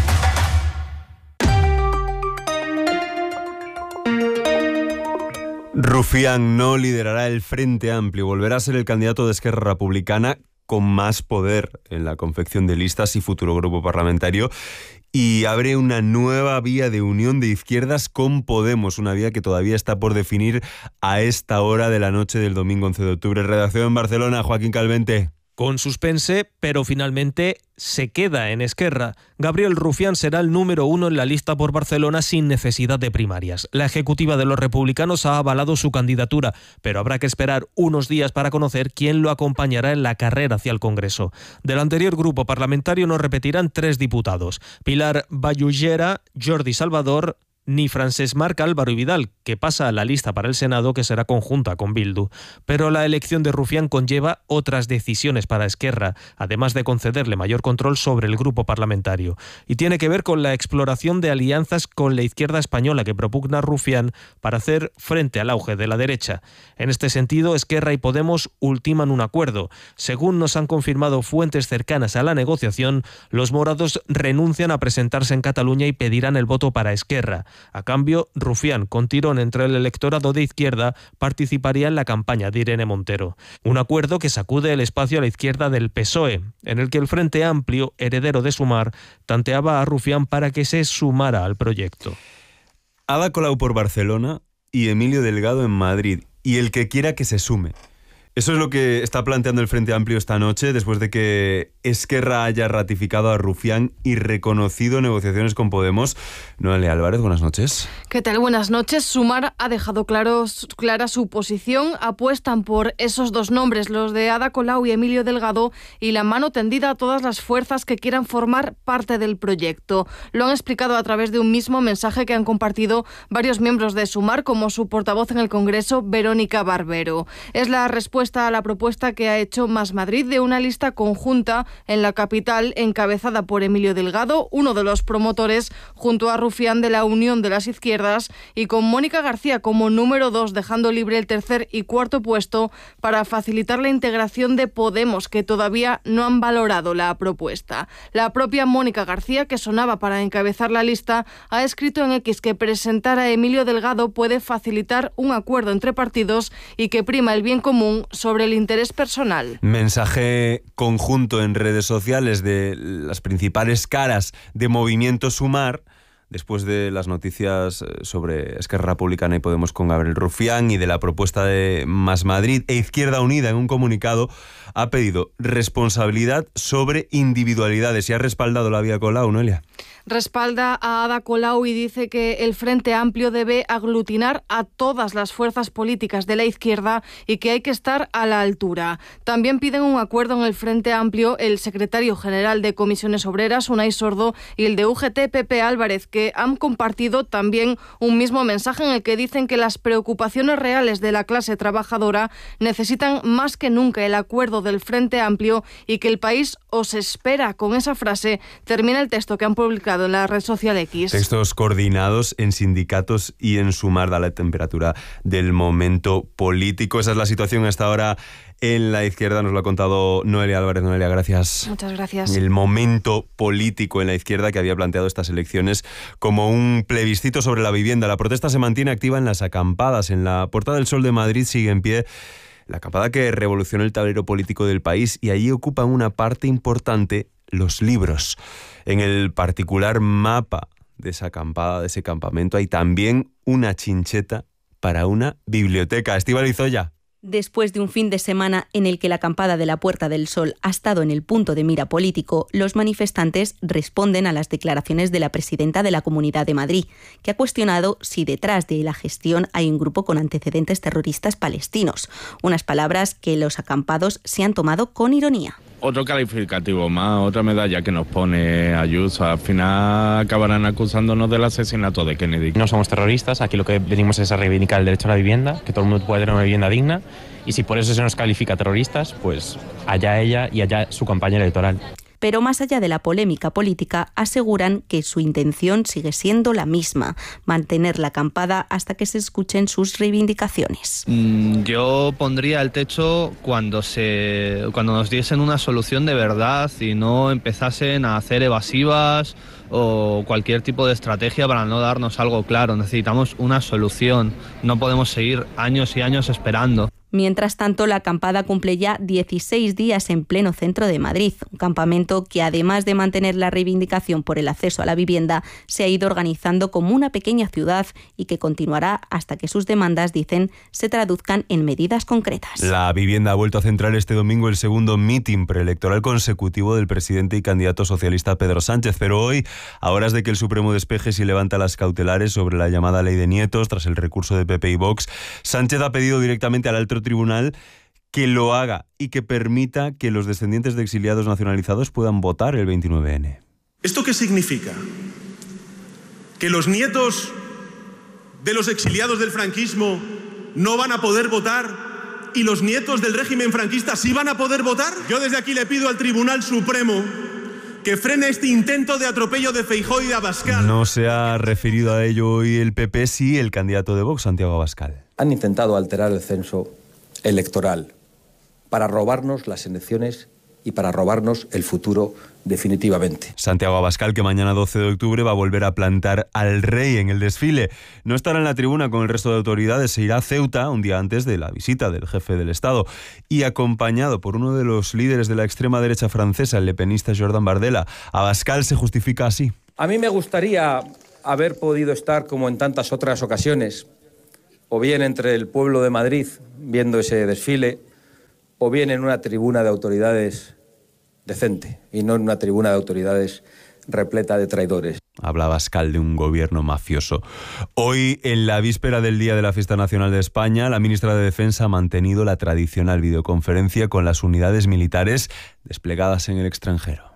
[SPEAKER 13] Rufián no liderará el Frente Amplio, volverá a ser el candidato de Esquerra Republicana con más poder en la confección de listas y futuro grupo parlamentario, y abre una nueva vía de unión de izquierdas con Podemos, una vía que todavía está por definir a esta hora de la noche del domingo 11 de octubre. Redacción en Barcelona, Joaquín Calvente.
[SPEAKER 26] Con suspense, pero finalmente se queda en Esquerra. Gabriel Rufián será el número 1 en la lista por Barcelona sin necesidad de primarias. La ejecutiva de los republicanos ha avalado su candidatura, pero habrá que esperar unos días para conocer quién lo acompañará en la carrera hacia el Congreso. Del anterior grupo parlamentario no repetirán 3 diputados: Pilar Vallugera, Jordi Salvador ni Francesc Marc Álvaro y Vidal, que pasa a la lista para el Senado, que será conjunta con Bildu. Pero la elección de Rufián conlleva otras decisiones para Esquerra, además de concederle mayor control sobre el grupo parlamentario. Y tiene que ver con la exploración de alianzas con la izquierda española que propugna Rufián para hacer frente al auge de la derecha. En este sentido, Esquerra y Podemos ultiman un acuerdo. Según nos han confirmado fuentes cercanas a la negociación, los morados renuncian a presentarse en Cataluña y pedirán el voto para Esquerra. A cambio, Rufián, con tirón entre el electorado de izquierda, participaría en la campaña de Irene Montero. Un acuerdo que sacude el espacio a la izquierda del PSOE, en el que el Frente Amplio, heredero de Sumar, tanteaba a Rufián para que se sumara al proyecto.
[SPEAKER 13] Ada Colau por Barcelona y Emilio Delgado en Madrid, y el que quiera que se sume. Eso es lo que está planteando el Frente Amplio esta noche, después de que Esquerra haya ratificado a Rufián y reconocido negociaciones con Podemos. Noelia Álvarez, buenas noches.
[SPEAKER 2] ¿Qué tal? Buenas noches. Sumar ha dejado clara su posición. Apuestan por esos dos nombres, los de Ada Colau y Emilio Delgado, y la mano tendida a todas las fuerzas que quieran formar parte del proyecto. Lo han explicado a través de un mismo mensaje que han compartido varios miembros de Sumar, como su portavoz en el Congreso, Verónica Barbero. Es la respuesta a la propuesta que ha hecho Más Madrid de una lista conjunta en la capital encabezada por Emilio Delgado, uno de los promotores, junto a Rufián, de la Unión de las Izquierdas, y con Mónica García como número 2, dejando libre el tercer y cuarto puesto para facilitar la integración de Podemos, que todavía no han valorado la propuesta. La propia Mónica García, que sonaba para encabezar la lista, ha escrito en X que presentar a Emilio Delgado puede facilitar un acuerdo entre partidos y que prima el bien común sobre el interés personal.
[SPEAKER 13] Mensaje conjunto en redes sociales de las principales caras de Movimiento Sumar, después de las noticias sobre Esquerra Republicana y Podemos con Gabriel Rufián y de la propuesta de Más Madrid. E Izquierda Unida, en un comunicado, ha pedido responsabilidad sobre individualidades y ha respaldado la vía Colau, Noelia.
[SPEAKER 2] Respalda a Ada Colau y dice que el Frente Amplio debe aglutinar a todas las fuerzas políticas de la izquierda y que hay que estar a la altura. También piden un acuerdo en el Frente Amplio el secretario general de Comisiones Obreras, Unai Sordo, y el de UGT, Pepe Álvarez, que han compartido también un mismo mensaje en el que dicen que las preocupaciones reales de la clase trabajadora necesitan más que nunca el acuerdo del Frente Amplio y que el país os espera. Con esa frase termina el texto que han publicado en la red social X.
[SPEAKER 13] Textos coordinados en sindicatos y en Sumar, da la temperatura del momento político. Esa es la situación hasta ahora en la izquierda. Nos lo ha contado Noelia Álvarez. Noelia, gracias.
[SPEAKER 2] Muchas gracias.
[SPEAKER 13] El momento político en la izquierda, que había planteado estas elecciones como un plebiscito sobre la vivienda. La protesta se mantiene activa en las acampadas. En la Puerta del Sol de Madrid sigue en pie la acampada que revolucionó el tablero político del país, y allí ocupan una parte importante los libros. En el particular mapa de esa acampada, de ese campamento, hay también una chincheta para una biblioteca. Estíbaliz Zoya.
[SPEAKER 3] Después de un fin de semana en el que la acampada de la Puerta del Sol ha estado en el punto de mira político, los manifestantes responden a las declaraciones de la presidenta de la Comunidad de Madrid, que ha cuestionado si detrás de la gestión hay un grupo con antecedentes terroristas palestinos. Unas palabras que los acampados se han tomado con ironía.
[SPEAKER 4] Otro calificativo más, otra medalla que nos pone Ayuso. Al final acabarán acusándonos del asesinato de Kennedy.
[SPEAKER 5] No somos terroristas, aquí lo que venimos es a reivindicar el derecho a la vivienda, que todo el mundo puede tener una vivienda digna, y si por eso se nos califica terroristas, pues allá ella y allá su campaña electoral.
[SPEAKER 3] Pero más allá de la polémica política, aseguran que su intención sigue siendo la misma, mantener la acampada hasta que se escuchen sus reivindicaciones.
[SPEAKER 7] Yo pondría el techo cuando nos diesen una solución de verdad y no empezasen a hacer evasivas o cualquier tipo de estrategia para no darnos algo claro. Necesitamos una solución, no podemos seguir años y años esperando.
[SPEAKER 3] Mientras tanto, la acampada cumple ya 16 días en pleno centro de Madrid, un campamento que, además de mantener la reivindicación por el acceso a la vivienda, se ha ido organizando como una pequeña ciudad y que continuará hasta que sus demandas, dicen, se traduzcan en medidas concretas.
[SPEAKER 13] La vivienda ha vuelto a centrar este domingo el segundo mitin preelectoral consecutivo del presidente y candidato socialista Pedro Sánchez, pero hoy, a horas de que el Supremo despeje si levanta las cautelares sobre la llamada ley de nietos tras el recurso de PP y Vox, Sánchez ha pedido directamente al alto tribunal que lo haga y que permita que los descendientes de exiliados nacionalizados puedan votar el 29N.
[SPEAKER 16] ¿Esto qué significa? ¿Que los nietos de los exiliados del franquismo no van a poder votar y los nietos del régimen franquista sí van a poder votar? Yo desde aquí le pido al Tribunal Supremo que frene este intento de atropello de Feijóo y de Abascal.
[SPEAKER 13] No se ha referido a ello hoy el PP, sí el candidato de Vox, Santiago Abascal.
[SPEAKER 6] Han intentado alterar el censo electoral para robarnos las elecciones y para robarnos el futuro definitivamente.
[SPEAKER 13] Santiago Abascal, que mañana 12 de octubre va a volver a plantar al rey en el desfile. No estará en la tribuna con el resto de autoridades, se irá a Ceuta un día antes de la visita del jefe del Estado y acompañado por uno de los líderes de la extrema derecha francesa, el lepenista Jordan Bardella. Abascal se justifica así.
[SPEAKER 6] A mí me gustaría haber podido estar, como en tantas otras ocasiones, o bien entre el pueblo de Madrid viendo ese desfile, o bien en una tribuna de autoridades decente y no en una tribuna de autoridades repleta de traidores.
[SPEAKER 13] Habla Abascal de un gobierno mafioso. Hoy, en la víspera del Día de la Fiesta Nacional de España, la ministra de Defensa ha mantenido la tradicional videoconferencia con las unidades militares desplegadas en el extranjero.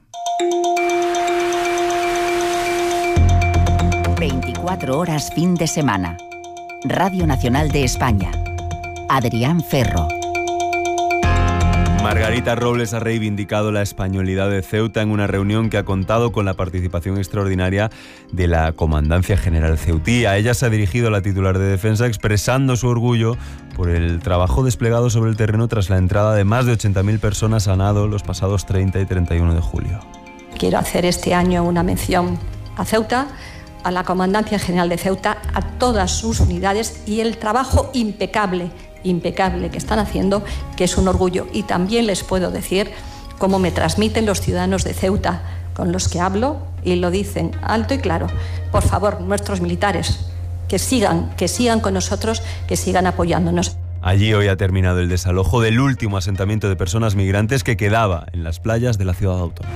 [SPEAKER 14] 24 horas fin de semana. Radio Nacional de España. Adrián Ferro.
[SPEAKER 13] Margarita Robles ha reivindicado la españolidad de Ceuta en una reunión que ha contado con la participación extraordinaria de la Comandancia General ceutí. A ella se ha dirigido la titular de Defensa expresando su orgullo por el trabajo desplegado sobre el terreno tras la entrada de más de 80.000 personas a nado los pasados 30 y 31 de julio.
[SPEAKER 8] Quiero hacer este año una mención a Ceuta, a la Comandancia General de Ceuta, a todas sus unidades y el trabajo impecable que están haciendo, que es un orgullo. Y también les puedo decir cómo me transmiten los ciudadanos de Ceuta con los que hablo y lo dicen alto y claro. Por favor, nuestros militares, que sigan con nosotros, que sigan apoyándonos.
[SPEAKER 13] Allí hoy ha terminado el desalojo del último asentamiento de personas migrantes que quedaba en las playas de la ciudad autónoma.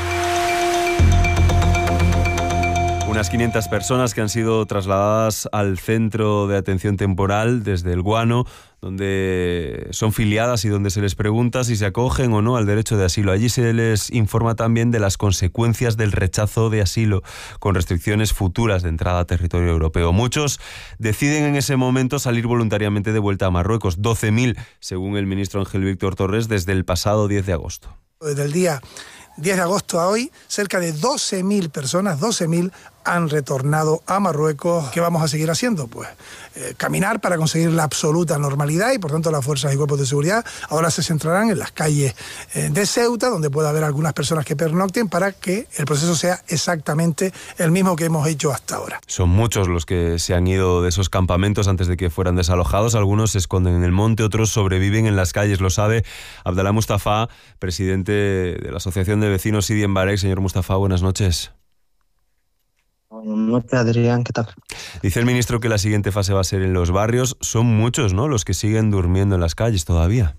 [SPEAKER 13] Unas 500 personas que han sido trasladadas al centro de atención temporal desde el Guano, donde son filiadas y donde se les pregunta si se acogen o no al derecho de asilo. Allí se les informa también de las consecuencias del rechazo de asilo, con restricciones futuras de entrada a territorio europeo. Muchos deciden en ese momento salir voluntariamente de vuelta a Marruecos, 12.000, según el ministro Ángel Víctor Torres, desde el pasado 10 de agosto.
[SPEAKER 9] Desde el día 10 de agosto a hoy, cerca de 12.000 personas, 12.000, han retornado a Marruecos. ¿Qué vamos a seguir haciendo? Pues caminar para conseguir la absoluta normalidad y por tanto las fuerzas y cuerpos de seguridad ahora se centrarán en las calles de Ceuta, donde pueda haber algunas personas que pernocten para que el proceso sea exactamente el mismo que hemos hecho hasta ahora.
[SPEAKER 13] Son muchos los que se han ido de esos campamentos antes de que fueran desalojados. Algunos se esconden en el monte, otros sobreviven en las calles. Lo sabe Abdallah Mustafa, presidente de la Asociación de Vecinos Sidi en Bareilles. Señor Mustafa, buenas noches.
[SPEAKER 10] Buenas noches, Adrián, ¿qué tal?
[SPEAKER 13] Dice el ministro que la siguiente fase va a ser en los barrios. Son muchos, ¿no?, los que siguen durmiendo en las calles todavía.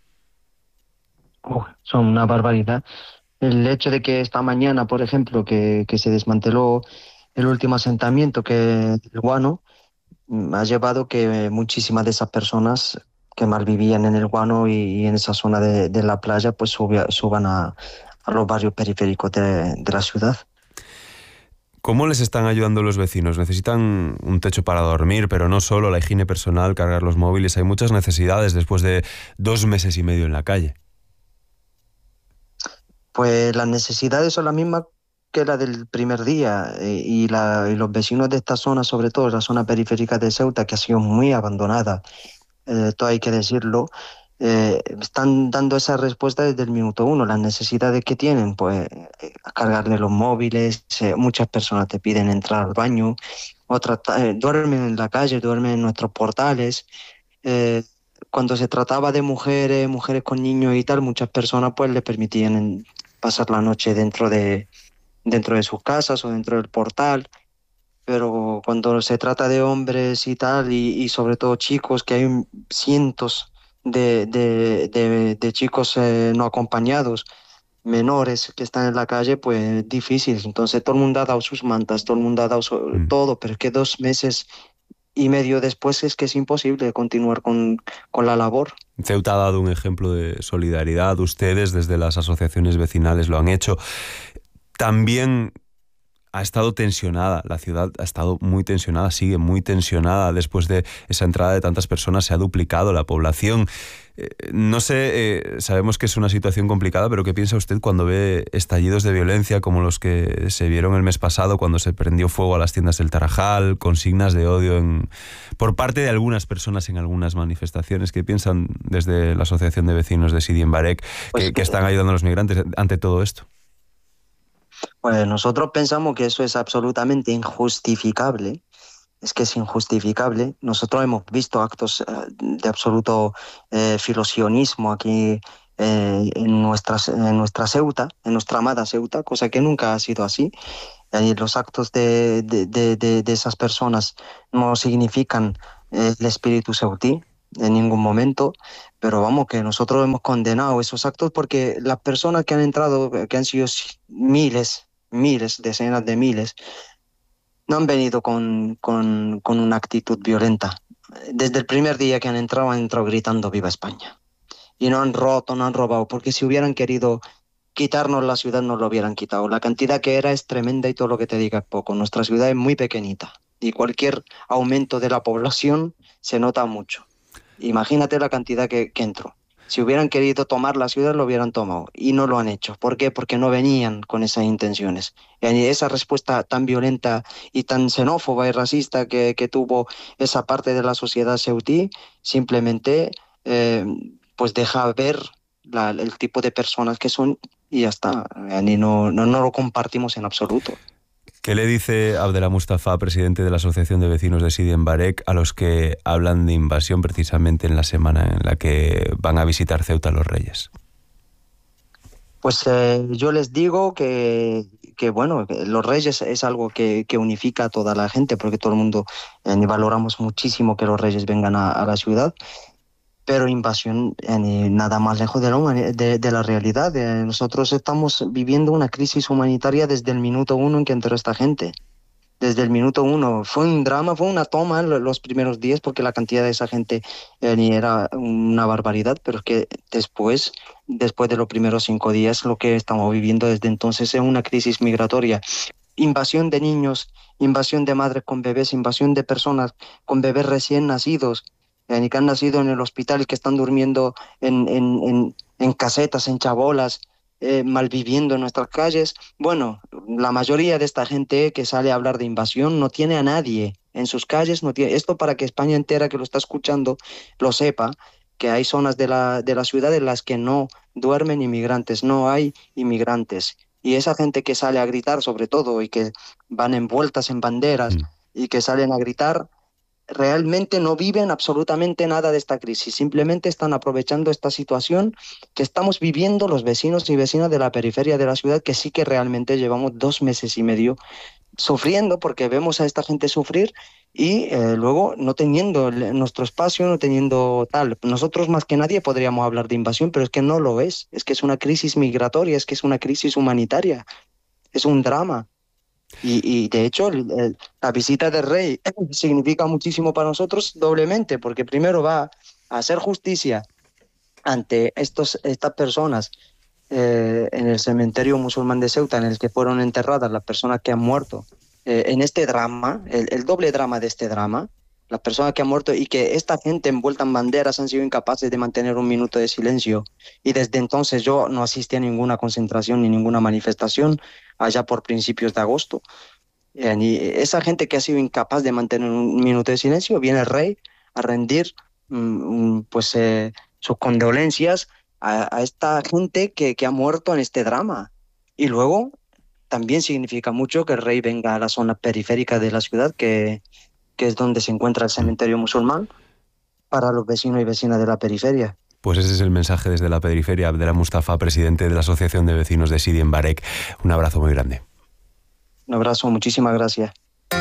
[SPEAKER 10] Son una barbaridad. El hecho de que esta mañana, por ejemplo, que se desmanteló el último asentamiento, que es el Guano, ha llevado que muchísimas de esas personas que malvivían en el Guano y en esa zona de la playa, pues suban a los barrios periféricos de la ciudad.
[SPEAKER 13] ¿Cómo les están ayudando los vecinos? Necesitan un techo para dormir, pero no solo, la higiene personal, cargar los móviles. Hay muchas necesidades después de 2 meses y medio en la calle.
[SPEAKER 10] Pues las necesidades son las mismas que las del primer día y los vecinos de esta zona, sobre todo la zona periférica de Ceuta, que ha sido muy abandonada, todo hay que decirlo, están dando esa respuesta desde el minuto 1. Las necesidades que tienen, pues cargarle los móviles, muchas personas te piden entrar al baño, otras duermen en la calle, duermen en nuestros portales. Cuando se trataba de mujeres con niños y tal, muchas personas pues le permitían pasar la noche dentro de sus casas o dentro del portal. Pero cuando se trata de hombres y tal, y sobre todo chicos, que hay cientos de chicos no acompañados, menores que están en la calle, pues difícil. Entonces todo el mundo ha dado sus mantas, todo el mundo ha dado todo, pero es que 2 meses y medio después es que es imposible continuar con la labor.
[SPEAKER 13] Ceuta ha dado un ejemplo de solidaridad. Ustedes desde las asociaciones vecinales lo han hecho. También ha estado tensionada, la ciudad ha estado muy tensionada, sigue muy tensionada. Después de esa entrada de tantas personas se ha duplicado la población. No sé, sabemos que es una situación complicada, pero ¿qué piensa usted cuando ve estallidos de violencia como los que se vieron el mes pasado, cuando se prendió fuego a las tiendas del Tarajal, consignas de odio por parte de algunas personas en algunas manifestaciones? ¿Qué piensan desde la Asociación de Vecinos de Sidi en Barek, que están ayudando a los migrantes ante todo esto?
[SPEAKER 10] Pues nosotros pensamos que eso es absolutamente injustificable. Es que es injustificable. Nosotros hemos visto actos de absoluto filosionismo aquí en nuestra Ceuta, en nuestra amada Ceuta, cosa que nunca ha sido así. Los actos de esas personas no significan el espíritu ceutí en ningún momento, pero vamos, que nosotros hemos condenado esos actos porque las personas que han entrado, que han sido miles, decenas de miles, no han venido con una actitud violenta. Desde el primer día que han entrado gritando ¡Viva España! Y no han roto, no han robado, porque si hubieran querido quitarnos la ciudad, nos lo hubieran quitado. La cantidad que era es tremenda y todo lo que te diga es poco. Nuestra ciudad es muy pequeñita y cualquier aumento de la población se nota mucho. Imagínate la cantidad que entró. Si hubieran querido tomar la ciudad, lo hubieran tomado. Y no lo han hecho. ¿Por qué? Porque no venían con esas intenciones. Y esa respuesta tan violenta y tan xenófoba y racista que tuvo esa parte de la sociedad ceutí, simplemente pues deja ver el tipo de personas que son y ya está. Y no lo compartimos en absoluto.
[SPEAKER 13] ¿Qué le dice Abdellah Mustafa, presidente de la Asociación de Vecinos de Sidi en Barek, a los que hablan de invasión precisamente en la semana en la que van a visitar Ceuta los Reyes?
[SPEAKER 10] Pues yo les digo que bueno, que los Reyes es algo que unifica a toda la gente, porque todo el mundo valoramos muchísimo que los Reyes vengan a la ciudad. Pero invasión nada más lejos de la realidad. Nosotros estamos viviendo una crisis humanitaria desde el minuto 1 en que entró esta gente. Desde el minuto 1. Fue un drama, fue una toma los primeros días porque la cantidad de esa gente era una barbaridad, pero es que después de los primeros 5 días, lo que estamos viviendo desde entonces es una crisis migratoria. Invasión de niños, invasión de madres con bebés, invasión de personas con bebés recién nacidos, que han nacido en el hospital y que están durmiendo en casetas, en chabolas, malviviendo en nuestras calles. Bueno, la mayoría de esta gente que sale a hablar de invasión no tiene a nadie en sus calles. No tiene, esto para que España entera que lo está escuchando lo sepa, que hay zonas de la ciudad en las que no duermen inmigrantes, no hay inmigrantes. Y esa gente que sale a gritar, sobre todo, y que van envueltas en banderas y que salen a gritar, realmente no viven absolutamente nada de esta crisis, simplemente están aprovechando esta situación que estamos viviendo los vecinos y vecinas de la periferia de la ciudad, que sí que realmente llevamos 2 meses y medio sufriendo, porque vemos a esta gente sufrir y luego no teniendo nuestro espacio, no teniendo tal. Nosotros más que nadie podríamos hablar de invasión, pero es que no lo es que es una crisis migratoria, es que es una crisis humanitaria, es un drama. Y de hecho la visita del rey significa muchísimo para nosotros doblemente, porque primero va a hacer justicia ante estas personas en el cementerio musulmán de Ceuta, en el que fueron enterradas las personas que han muerto en este drama, el doble drama de este drama, las personas que han muerto, y que esta gente envuelta en banderas han sido incapaces de mantener un minuto de silencio. Y desde entonces yo no asistí a ninguna concentración ni ninguna manifestación allá por principios de agosto. Y esa gente que ha sido incapaz de mantener un minuto de silencio, viene el rey a rendir sus condolencias a esta gente que ha muerto en este drama. Y luego también significa mucho que el rey venga a la zona periférica de la ciudad, que es donde se encuentra el cementerio musulmán, para los vecinos y vecinas de la periferia.
[SPEAKER 13] Pues ese es el mensaje desde la periferia. Abdellah Mustafa, presidente de la Asociación de Vecinos de Sidi en Barek. Un abrazo muy grande.
[SPEAKER 10] Un abrazo, muchísimas gracias.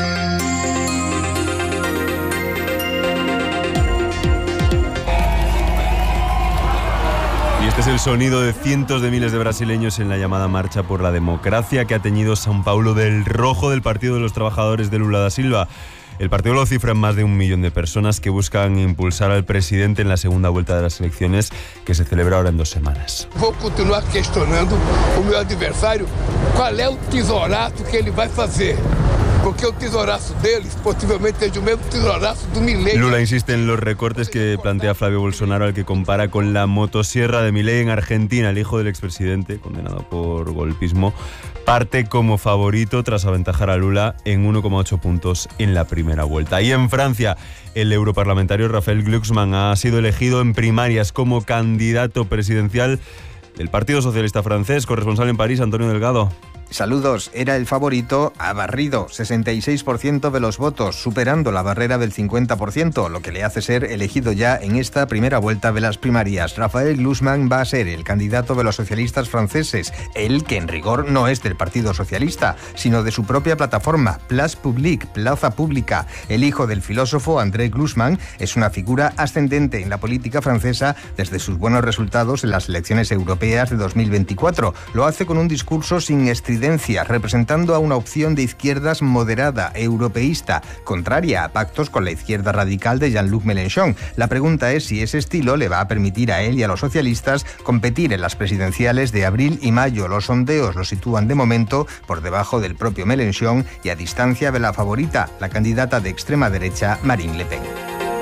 [SPEAKER 13] Y este es el sonido de cientos de miles de brasileños en la llamada Marcha por la Democracia que ha teñido São Paulo del rojo del Partido de los Trabajadores de Lula da Silva. El partido lo cifra en más de 1 millón de personas que buscan impulsar al presidente en la segunda vuelta de las elecciones que se celebra ahora en 2 semanas.
[SPEAKER 1] Vou continuar questionando o meu adversário qual é o tesouraço que ele vai fazer. Porque el tesorazo de él posiblemente es el mismo tesorazo de Milei.
[SPEAKER 13] Lula insiste en los recortes que plantea Flavio Bolsonaro, al que compara con la motosierra de Milei en Argentina. El hijo del expresidente, condenado por golpismo, parte como favorito tras aventajar a Lula en 1,8 puntos en la primera vuelta. Y en Francia, el europarlamentario Raphaël Glucksmann ha sido elegido en primarias como candidato presidencial del Partido Socialista Francés. Corresponsal en París, Antonio Delgado.
[SPEAKER 11] Saludos, era el favorito, ha barrido 66% de los votos, superando la barrera del 50%, lo que le hace ser elegido ya en esta primera vuelta de las primarias. Raphaël Glucksmann va a ser el candidato de los socialistas franceses, él que en rigor no es del Partido Socialista, sino de su propia plataforma, Place Publique, Plaza Pública. El hijo del filósofo André Glucksmann es una figura ascendente en la política francesa desde sus buenos resultados en las elecciones europeas de 2024. Lo hace con un discurso sin estridencia, representando a una opción de izquierdas moderada, europeísta, contraria a pactos con la izquierda radical de Jean-Luc Mélenchon. La pregunta es si ese estilo le va a permitir a él y a los socialistas competir en las presidenciales de abril y mayo. Los sondeos lo sitúan de momento por debajo del propio Mélenchon y a distancia de la favorita, la candidata de extrema derecha Marine Le Pen.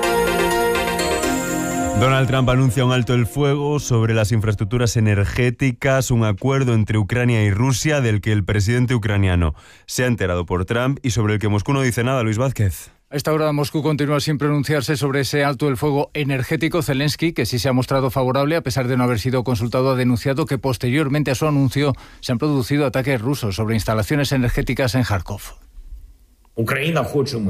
[SPEAKER 13] Donald Trump anuncia un alto el fuego sobre las infraestructuras energéticas, un acuerdo entre Ucrania y Rusia del que el presidente ucraniano se ha enterado por Trump y sobre el que Moscú no dice nada. Luis Vázquez.
[SPEAKER 17] A esta hora Moscú continúa sin pronunciarse sobre ese alto el fuego energético. Zelensky, que sí se ha mostrado favorable a pesar de no haber sido consultado, ha denunciado que posteriormente a su anuncio se han producido ataques rusos sobre instalaciones energéticas en Kharkov.
[SPEAKER 18] Ucrania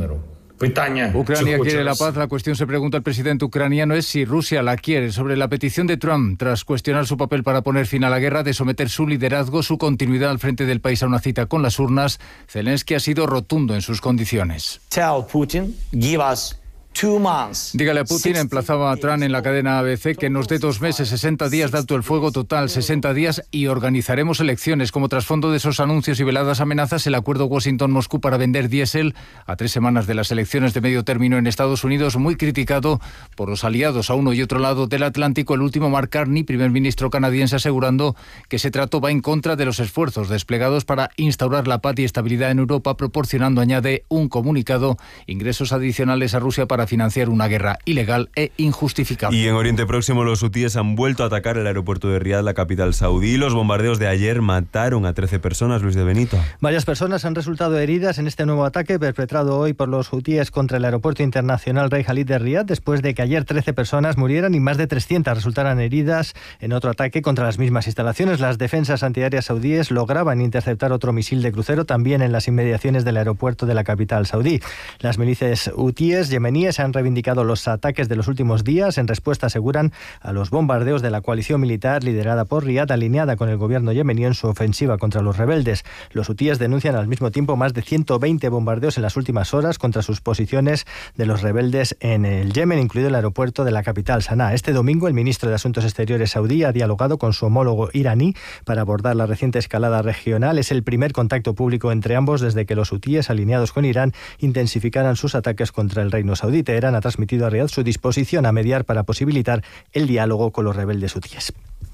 [SPEAKER 17] quiere la paz. La cuestión, se pregunta el presidente ucraniano, es si Rusia la quiere. Sobre la petición de Trump, tras cuestionar su papel para poner fin a la guerra, de someter su liderazgo, su continuidad al frente del país a una cita con las urnas, Zelensky ha sido rotundo en sus condiciones.
[SPEAKER 18] Tell Putin, give us 2 months.
[SPEAKER 17] Dígale a Putin, emplazaba a Trump en la cadena ABC, que nos dé 2 meses, 60 días de alto el fuego total, 60 días y organizaremos elecciones. Como trasfondo de esos anuncios y veladas amenazas, el acuerdo Washington-Moscú para vender diésel a 3 semanas de las elecciones de medio término en Estados Unidos, muy criticado por los aliados a uno y otro lado del Atlántico. El último, Mark Carney, primer ministro canadiense, asegurando que ese trato va en contra de los esfuerzos desplegados para instaurar la paz y estabilidad en Europa, proporcionando, añade un comunicado, ingresos adicionales a Rusia para financiar una guerra ilegal e injustificable.
[SPEAKER 13] Y en Oriente Próximo, los hutíes han vuelto a atacar el aeropuerto de Riad, la capital saudí. Los bombardeos de ayer mataron a 13 personas. Luis de Benito.
[SPEAKER 19] Varias personas han resultado heridas en este nuevo ataque perpetrado hoy por los hutíes contra el aeropuerto internacional Rey Khalid de Riad, después de que ayer 13 personas murieran y más de 300 resultaran heridas en otro ataque contra las mismas instalaciones. Las defensas antiaéreas saudíes lograban interceptar otro misil de crucero también en las inmediaciones del aeropuerto de la capital saudí. Las milicias hutíes yemeníes han reivindicado los ataques de los últimos días. En respuesta, aseguran, a los bombardeos de la coalición militar liderada por Riad, alineada con el gobierno yemení en su ofensiva contra los rebeldes. Los hutíes denuncian al mismo tiempo más de 120 bombardeos en las últimas horas contra sus posiciones de los rebeldes en el Yemen, incluido el aeropuerto de la capital, Sanaa. Este domingo, el ministro de Asuntos Exteriores saudí ha dialogado con su homólogo iraní para abordar la reciente escalada regional. Es el primer contacto público entre ambos desde que los hutíes, alineados con Irán, intensificaran sus ataques contra el reino saudí. Teherán ha transmitido a Riad su disposición a mediar para posibilitar el diálogo con los rebeldes hutíes.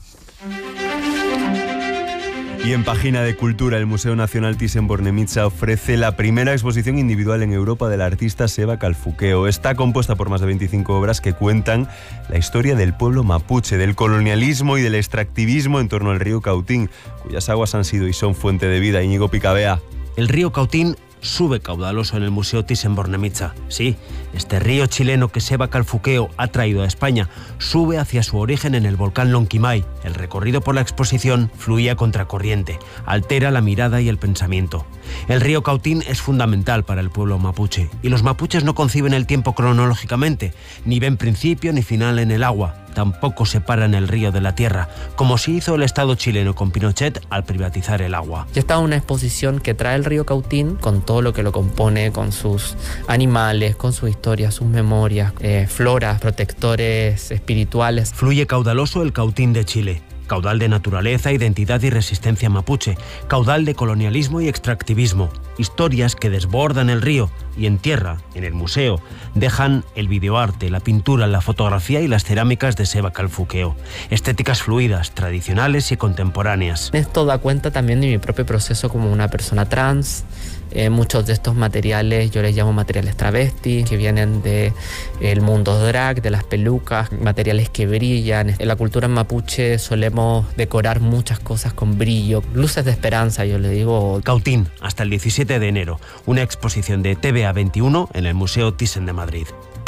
[SPEAKER 13] Y en página de cultura, el Museo Nacional Thyssen-Bornemisza ofrece la primera exposición individual en Europa del artista Seba Calfuqueo. Está compuesta por más de 25 obras que cuentan la historia del pueblo mapuche, del colonialismo y del extractivismo en torno al río Cautín, cuyas aguas han sido y son fuente de vida. Íñigo Picabea.
[SPEAKER 25] El río Cautín sube caudaloso en el Museo Thyssen-Bornemisza. Sí, este río chileno que Seba Calfuqueo ha traído a España sube hacia su origen en el volcán Lonquimay. El recorrido por la exposición fluye a contracorriente, altera la mirada y el pensamiento. El río Cautín es fundamental para el pueblo mapuche y los mapuches no conciben el tiempo cronológicamente, ni ven principio ni final en el agua. Tampoco separan el río de la tierra, como sí hizo el Estado chileno con Pinochet al privatizar el agua.
[SPEAKER 27] Ya está una exposición que trae el río Cautín con todo lo que lo compone, con sus animales, con su historia, sus memorias, floras, protectores espirituales.
[SPEAKER 25] Fluye caudaloso el Cautín de Chile. Caudal de naturaleza, identidad y resistencia mapuche. Caudal de colonialismo y extractivismo. Historias que desbordan el río, y en tierra, en el museo, dejan el videoarte, la pintura, la fotografía y las cerámicas de Seba Calfuqueo. Estéticas fluidas, tradicionales y contemporáneas.
[SPEAKER 27] Esto da cuenta también de mi propio proceso como una persona trans. Muchos de estos materiales yo les llamo materiales travestis, que vienen del mundo drag, de las pelucas, materiales que brillan. En la cultura mapuche solemos decorar muchas cosas con brillo, luces de esperanza, yo le digo.
[SPEAKER 25] Cautín, hasta el 17 de enero, una exposición de TVA 21 en el Museo Thyssen de Madrid.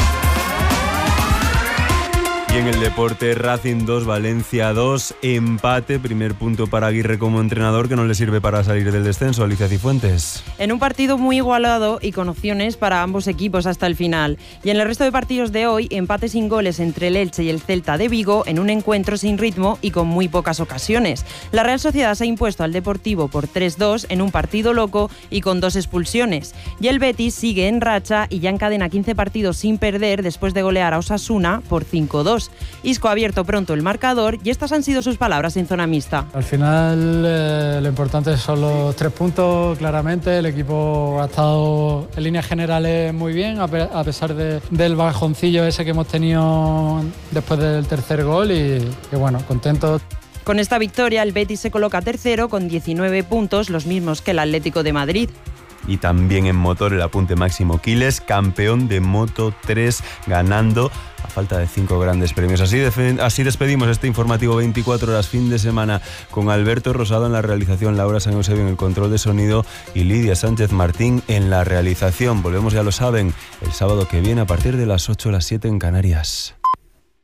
[SPEAKER 13] Y en el deporte, Racing 2, Valencia 2, empate, primer punto para Aguirre como entrenador, que no le sirve para salir del descenso. Alicia Cifuentes.
[SPEAKER 12] En un partido muy igualado y con opciones para ambos equipos hasta el final. Y en el resto de partidos de hoy, empate sin goles entre el Elche y el Celta de Vigo en un encuentro sin ritmo y con muy pocas ocasiones. La Real Sociedad se ha impuesto al Deportivo por 3-2 en un partido loco y con 2 expulsiones. Y el Betis sigue en racha y ya encadena 15 partidos sin perder después de golear a Osasuna por 5-2. Isco ha abierto pronto el marcador y estas han sido sus palabras en zona mixta.
[SPEAKER 15] Al final lo importante son los 3 puntos, claramente. El equipo ha estado en líneas generales muy bien, a pesar del bajoncillo ese que hemos tenido después del tercer gol y bueno, contentos.
[SPEAKER 12] Con esta victoria el Betis se coloca tercero con 19 puntos, los mismos que el Atlético de Madrid.
[SPEAKER 13] Y también en motor el apunte Máximo Quiles, campeón de Moto 3, ganando a falta de 5 grandes premios. Así despedimos este informativo 24 horas fin de semana con Alberto Rosado en la realización, Laura San Eusebio en el control de sonido y Lidia Sánchez Martín en la realización. Volvemos, ya lo saben, el sábado que viene a partir de las 8 o las 7 en Canarias.